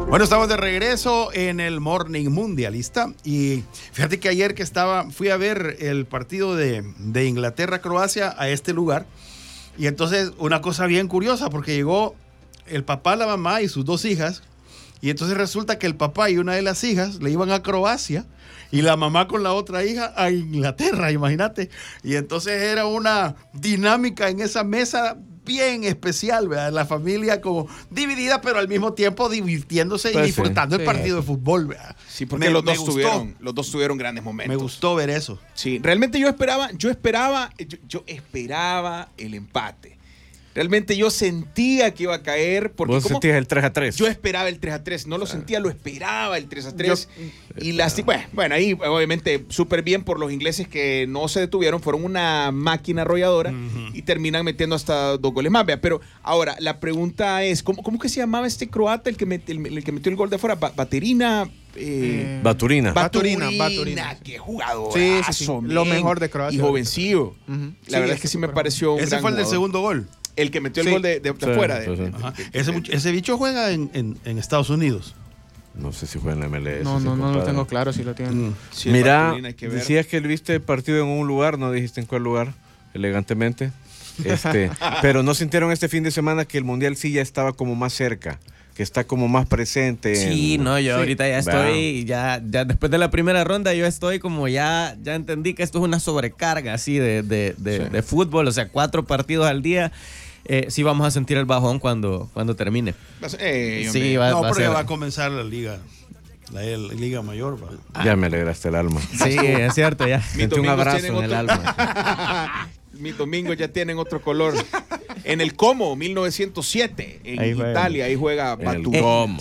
Bueno, estamos de regreso en el Morning Mundialista y fíjate que ayer que fui a ver el partido de Inglaterra-Croacia a este lugar y entonces una cosa bien curiosa porque llegó el papá, la mamá y sus dos hijas y entonces resulta que el papá y una de las hijas le iban a Croacia y la mamá con la otra hija a Inglaterra, imagínate. Y entonces era una dinámica en esa mesa bien especial, ¿verdad? La familia como dividida, pero al mismo tiempo divirtiéndose y disfrutando el partido de fútbol, ¿verdad? Sí, porque los dos tuvieron grandes momentos. Me gustó ver eso. Sí, realmente yo esperaba el empate. Realmente yo sentía que iba a caer. Porque ¿Vos sentías el 3-3? Yo esperaba el 3-3. No lo sentía, lo esperaba el 3-3. Bueno, ahí obviamente súper bien por los ingleses que no se detuvieron. Fueron una máquina arrolladora y terminan metiendo hasta 2 goles más. Pero ahora, la pregunta es, ¿cómo que se llamaba este croata el que metió el gol de afuera? Baturina. Qué jugador. Sí. Lo mejor de Croacia. Y jovencillo. La verdad es que sí me pareció un Ese gran fue el del jugador. segundo gol. El que metió el gol de afuera. Ese bicho juega en Estados Unidos. No sé si juega en la MLS. No lo tengo claro si lo tienen. Sí, mira, decías que viste el partido en un lugar, no dijiste en cuál lugar, elegantemente. Pero no sintieron este fin de semana que el Mundial sí ya estaba como más cerca, que está como más presente. Sí, yo ahorita ya estoy, ya después de la primera ronda yo estoy como ya entendí que esto es una sobrecarga así de fútbol, o sea, 4 partidos al día. Sí vamos a sentir el bajón cuando termine. Sí, va a comenzar la liga mayor. Ya me alegraste el alma. Sí, es cierto, ya. Sentí un abrazo en el alma. Mis domingos ya tienen otro color. En el Como, 1907, en Italia, ahí juega Baturina.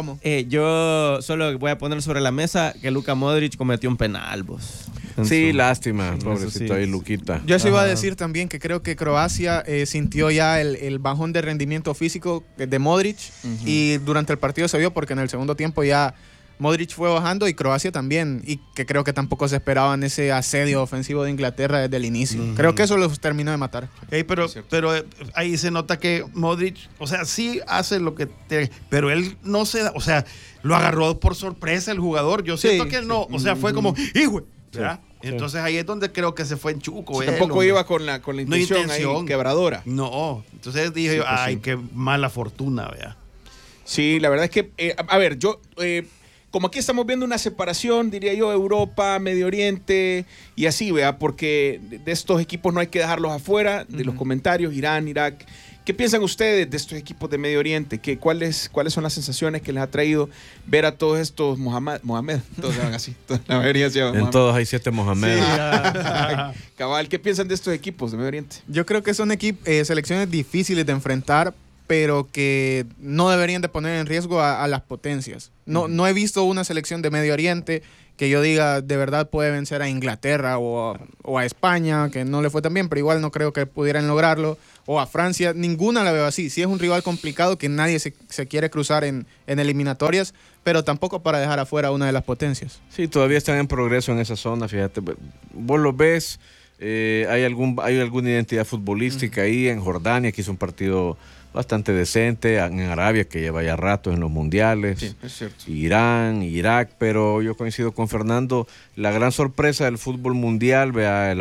Yo solo voy a poner sobre la mesa que Luka Modric cometió un penal, vos. Sí, lástima, pobrecito ahí, Luquita. Yo eso iba a decir también que creo que Croacia sintió ya el bajón de rendimiento físico de Modric y durante el partido se vio porque en el segundo tiempo ya Modric fue bajando y Croacia también, y que creo que tampoco se esperaban ese asedio ofensivo de Inglaterra desde el inicio. Creo que eso los terminó de matar. Pero ahí se nota que Modric, o sea, sí hace lo que pero él no se da, o sea, lo agarró por sorpresa el jugador. Yo siento que no, o sea, fue como, ¡hijo! ¿verdad? Entonces ahí es donde creo que se fue en chuco. Tampoco iba con la intención ahí, quebradora. No, entonces dije yo, qué mala fortuna, ¿verdad? Sí, la verdad es que, a ver, yo... como aquí estamos viendo una separación, diría yo, Europa, Medio Oriente y así, ¿vea? Porque de estos equipos no hay que dejarlos afuera de los comentarios, Irán, Irak. ¿Qué piensan ustedes de estos equipos de Medio Oriente? ¿Cuáles son las sensaciones que les ha traído ver a todos estos Mohamed? Todos se llaman así. La mayoría se llaman En todos hay 7 Mohamed. Sí. Cabal, ¿qué piensan de estos equipos de Medio Oriente? Yo creo que son selecciones difíciles de enfrentar, pero que no deberían de poner en riesgo a las potencias. No he visto una selección de Medio Oriente que yo diga de verdad puede vencer a Inglaterra o a España, que no le fue tan bien, pero igual no creo que pudieran lograrlo, o a Francia. Ninguna la veo así. Sí es un rival complicado que nadie se quiere cruzar en eliminatorias, pero tampoco para dejar afuera a una de las potencias. Sí, todavía están en progreso en esa zona, fíjate. Vos lo ves, hay alguna identidad futbolística ahí. En Jordania, que hizo un partido bastante decente, en Arabia, que lleva ya ratos en los mundiales, sí, es cierto. Irán, Irak, pero yo coincido con Fernando, la gran sorpresa del fútbol mundial, vea,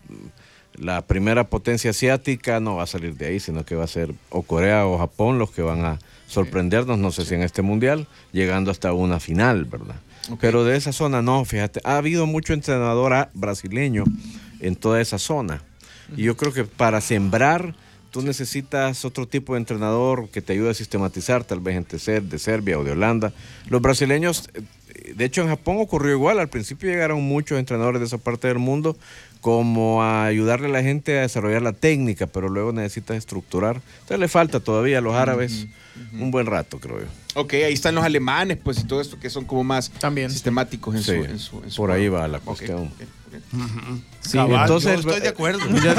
la primera potencia asiática no va a salir de ahí, sino que va a ser o Corea o Japón los que van a sorprendernos, no sé si en este mundial, llegando hasta una final, ¿verdad? Okay. Pero de esa zona no, fíjate, ha habido mucho entrenador brasileño en toda esa zona, y yo creo que para sembrar tú necesitas otro tipo de entrenador que te ayude a sistematizar, tal vez de Serbia o de Holanda. Los brasileños, de hecho en Japón ocurrió igual, al principio llegaron muchos entrenadores de esa parte del mundo como a ayudarle a la gente a desarrollar la técnica, pero luego necesitas estructurar. Entonces le falta todavía a los árabes un buen rato, creo yo. Ok, ahí están los alemanes, pues, y todo esto que son como más sistemáticos en su por ahí va la cuestión. Okay. Sí, entonces yo estoy de acuerdo.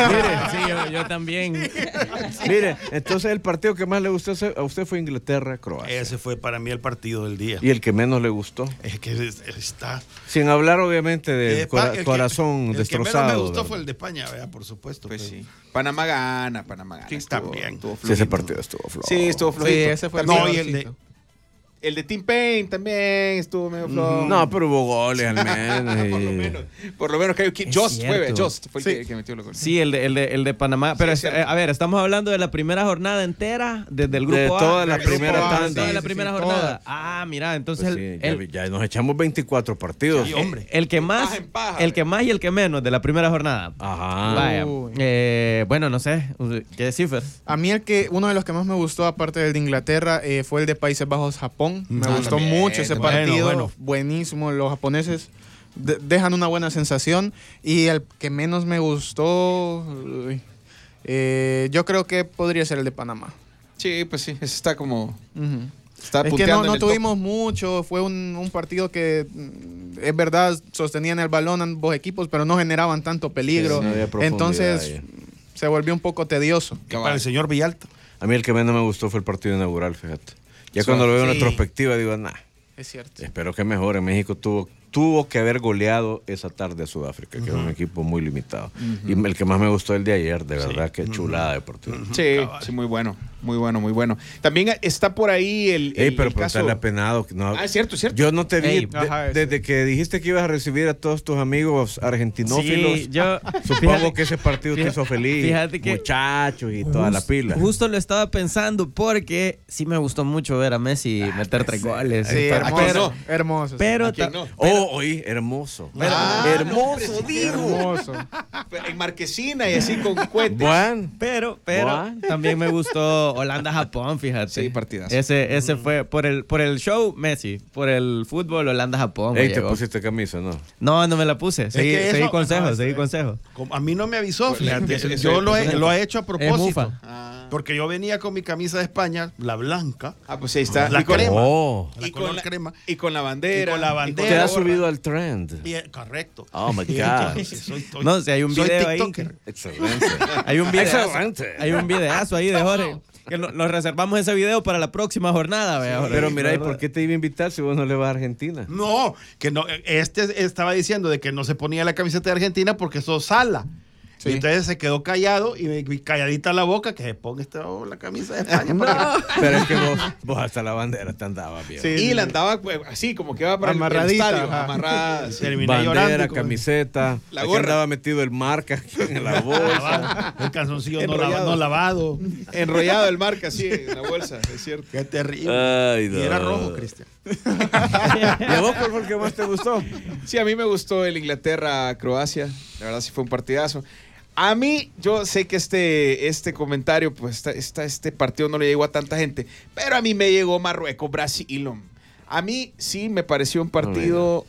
Yo también. Mire, entonces el partido que más le gustó a usted fue Inglaterra-Croacia. Ese fue para mí el partido del día. ¿Y el que menos le gustó? Es que está... Sin hablar obviamente del corazón destrozado. El que menos me gustó fue el de España, ¿verdad? Por supuesto. Pues sí. Panamá gana. Sí, también. Sí, ese partido estuvo flojo. Sí, estuvo flojito. Sí, ese fue el no, y el de... El de Tim Payne también estuvo medio flojo. No, pero hubo goles al menos. Por lo menos que Just cierto. fue el que metió los goles. Sí, el de Panamá. Pero a ver, estamos hablando de la primera jornada entera, desde el grupo De A. toda la Del grupo primera A, tanda. de toda la Sí, primera sí, jornada. toda. Mira, entonces Pues sí, ya nos echamos 24 partidos. Sí, hombre. el que más, en paja, el que más y el que menos de la primera jornada. Ajá. Vaya. Uy. Bueno, no sé. ¿Qué decís, Fer? A mí uno de los que más me gustó, aparte del de Inglaterra, fue el de Países Bajos-Japón. Me gustó también, mucho ese bueno, partido. bueno. Buenísimo. Los japoneses dejan una buena sensación. Y el que menos me gustó, yo creo que podría ser el de Panamá. Sí, pues sí, ese está como... Ujú. Está Es que punteando en no el top. tuvimos mucho, fue un partido que es verdad, sostenían el balón ambos equipos, pero no generaban tanto peligro. Sí, no había profundidad Entonces ahí. se volvió un poco tedioso. Para el señor Villalta. A mí el que menos me gustó fue el partido inaugural, fíjate. Ya cuando lo veo en Sí. retrospectiva digo, nah, Es cierto. espero que mejore. México tuvo que haber goleado esa tarde a Sudáfrica, que era un equipo muy limitado. Y el que más me gustó el de ayer, de verdad, que chulada deportiva. Sí, sí, muy bueno. Muy bueno, muy bueno. También está por ahí el Pero el caso... preguntarle a Penado. No, Ah, es cierto, es cierto. yo no te vi Ey, ajá, desde que dijiste que ibas a recibir a todos tus amigos argentinófilos. Sí, yo... Supongo fíjate- que ese partido te hizo feliz. fíjate que- Muchachos y toda la pila. Justo lo estaba pensando porque sí me gustó mucho ver a Messi meter 3 goles. Sí, ¿a quién no? hermoso. Pero, ¿A quién no? Oye, hermoso. Hermoso, digo. hermoso. En Marquesina y así con cohetes. Bueno. pero What? también me gustó Holanda-Japón, fíjate. Sí, partidazo. Ese fue por el show Messi, por el fútbol Holanda-Japón. Ey, me te llegó. pusiste camisa, ¿no? No me la puse. Seguí que eso- consejos, ajá, seguí sí. consejos. A mí no me avisó, fíjate. Eso- Yo lo eso- he hecho a Es propósito. mufa. Porque yo venía con mi camisa de España, la blanca, Ah, pues ahí está. la Y con- crema. Oh. La y color con la crema. Y con la bandera. Y con la bandera. Te Era has gorra. subido al trend. Correcto. Oh, my Y God. entonces, soy- No, si hay un soy video ahí. TikToker. Excelente. Hay un videazo, Excelente. hay un videazo ahí de Jorge. Que nos reservamos ese video para la próxima jornada, vea, Jorge. Pero mira, ¿y por qué te iba a invitar si vos no le vas a Argentina? No, que no, estaba diciendo de que no se ponía la camiseta de Argentina porque sos Sala. Sí. Y entonces se quedó callado y calladita la boca que se ponga la camisa de España. para que- Pero es que vos hasta la bandera te andabas bien. Sí. Y la andaba pues, así, como que va para el Amarradita, estadio. ajá. Amarrada. sí. Terminé Bandera, llorando con- camiseta. La Aquí gorra. andaba metido el marca en la bolsa. El calzoncillo Enrollado. no lavado. Enrollado el marca así en la bolsa, es cierto. Qué terrible. Ay, Y era no. rojo, Cristian. ¿Y a vos cuál fue el que más te gustó? Sí, a mí me gustó el Inglaterra-Croacia. La verdad sí fue un partidazo. A mí, yo sé que este comentario, pues este partido no le llegó a tanta gente, pero a mí me llegó Marruecos-Brasil. A mí sí me pareció un partido,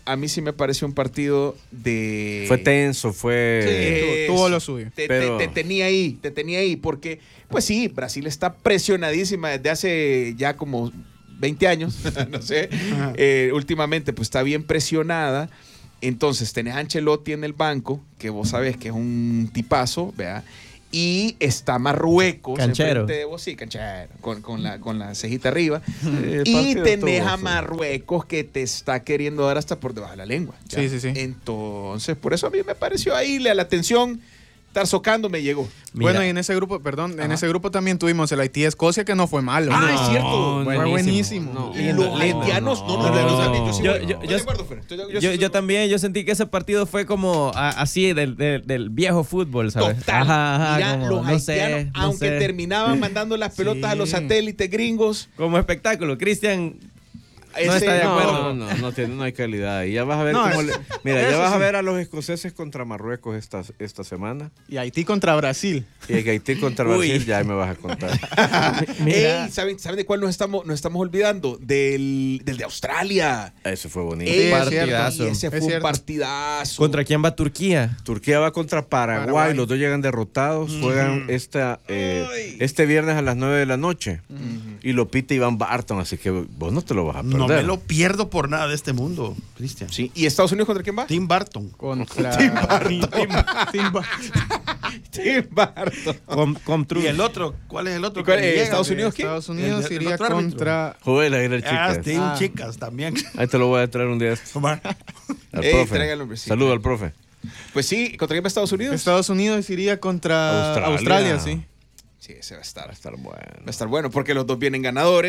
de... Fue tenso, fue... Tuvo lo suyo. Pero- Te tenía ahí, porque, pues sí, Brasil está presionadísima desde hace ya como 20 años, no sé. Últimamente, pues está bien presionada. Entonces, tenés a Ancelotti en el banco, que vos sabés que es un tipazo, ¿vea? Y está Marruecos. Canchero. enfrente de vos, sí, canchero, con la cejita arriba. El Y partido tenés estuvo a feo. Marruecos que te está queriendo dar hasta por debajo de la lengua. ¿ya? Sí, sí, sí. Entonces, por eso a mí me pareció ahí la atención, estar socando me llegó. Mira. Bueno, y en ese grupo, perdón, en Ajá. ese grupo también tuvimos el Haití-Escocia, que no fue malo. Ah, No. es cierto. Fue buenísimo. No. Y los haitianos, yo sí Yo- voy. yo- Estoy yo- de acuerdo, Fer. Yo también, yo sentí que ese partido fue como así del viejo fútbol, ¿sabes? Total. Mira, como, los no haitianos, sé, no aunque sé. terminaban mandando las pelotas a los satélites gringos, Como espectáculo. Cristian no ese- está de acuerdo. No hay calidad. Y ya vas a ver No, cómo Mira, ya eso vas a sí. ver a los escoceses contra Marruecos esta semana. Y Haití contra Brasil. Y el Haití contra Uy. Brasil, ya me vas a contar. Mira. Ey, ¿saben de cuál nos estamos olvidando? Del de Australia. Ese fue bonito. Ey, es cierto. partidazo. y ese fue Es un cierto. partidazo. ¿Contra quién va Turquía? Turquía va contra Paraguay. Paraguay. Los dos llegan derrotados. Juegan este viernes a las 9 de la noche. Y lo pita Iván Barton, así que vos no te lo vas a perder. No me lo pierdo por nada de este mundo, Cristian. Sí. ¿Y Estados Unidos contra quién va? Tim Burton. Contra Tim Burton. Tim Burton. Tim Burton. Con ¿Y el otro? ¿Cuál es el otro? ¿Y cuál que es? llega? ¿Estados Unidos quién? Estados Unidos El iría otro árbitro. contra... Joder, ahí las Ah, chicas. Team Ah. Chicas también. Ahí te lo voy a traer un día. Al Ey, profe. tráigalo, hombre, sí. Saludo al profe. Pues sí, ¿contra quién va Estados Unidos? Estados Unidos iría contra Australia. Australia, sí. Sí, ese va a estar. Va a estar bueno. Va a estar bueno porque los dos vienen ganadores.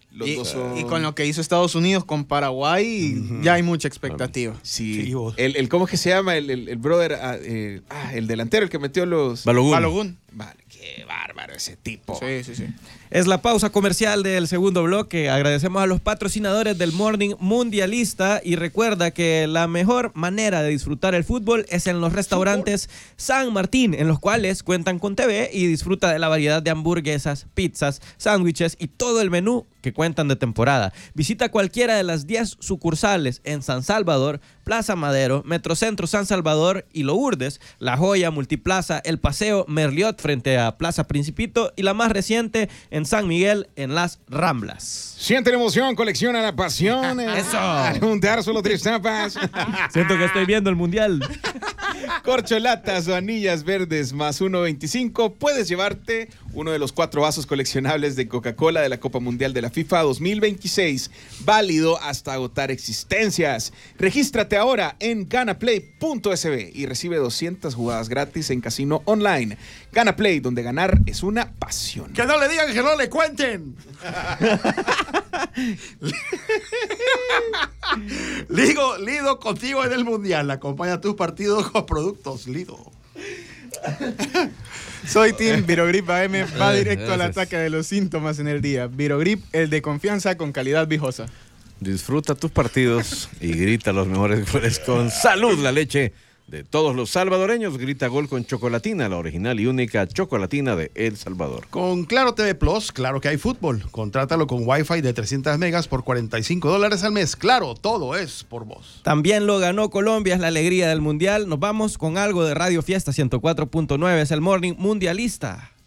Los dos son... Y con lo que hizo Estados Unidos con Paraguay, ya hay mucha expectativa. Sí. ¿Cómo es que se llama? El brother, el delantero, el que metió los... Balogun. Vale, qué bárbaro ese tipo. Sí. Es la pausa comercial del segundo bloque. Agradecemos a los patrocinadores del Morning Mundialista y recuerda que la mejor manera de disfrutar el fútbol es en los restaurantes San Martín, en los cuales cuentan con TV y disfruta de la variedad de hamburguesas, pizzas, sándwiches y todo el menú que cuentan de temporada. Visita cualquiera de las 10 sucursales en San Salvador, Plaza Madero, Metrocentro San Salvador y Lourdes, La Joya, Multiplaza, El Paseo, Merliot frente a Plaza Principito y la más reciente en San Miguel, en Las Ramblas. Siente la emoción, colecciona la pasión. ¡Eso! Al juntar solo 3 tapas. Siento que estoy viendo el Mundial. Corcholatas o anillas verdes más 1.25. Puedes llevarte uno de los 4 vasos coleccionables de Coca-Cola de la Copa Mundial de la FIFA 2026. Válido hasta agotar existencias. Regístrate ahora en ganaplay.sb y recibe 200 jugadas gratis en casino online. Ganaplay, donde ganar es una pasión. Que no le digan, que no le cuenten. Lido contigo en el Mundial. Acompaña tus partidos con productos Lido. Soy Team Virogrip AM, va directo al ataque de los síntomas en el día. Virogrip, el de confianza con calidad viejosa. Disfruta tus partidos y grita los mejores goles con Salud, la leche de todos los salvadoreños. Grita gol con Chocolatina, la original y única chocolatina de El Salvador. Con Claro TV Plus, claro que hay fútbol. Contrátalo con Wi-Fi de 300 megas por $45 al mes. Claro, todo es por vos. También lo ganó Colombia, es la alegría del Mundial. Nos vamos con algo de Radio Fiesta 104.9, es el Morning Mundialista.